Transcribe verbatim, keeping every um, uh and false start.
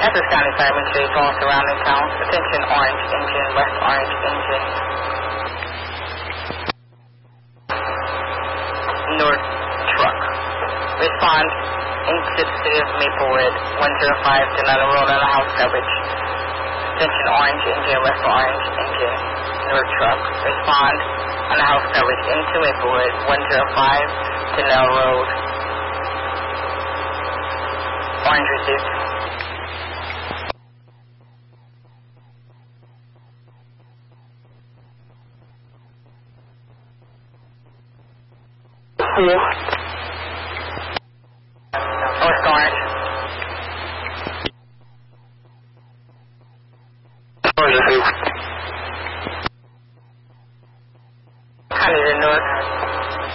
Essex County Fire Mutual, all surrounding towns. Attention, orange engine, west orange engine. North truck. Respond into the city of Maplewood, one zero five to another road on the house coverage. Attention, orange engine, west orange engine, North truck. Respond on the house coverage into Maplewood, one zero five to Nell Road. Orange received. Four.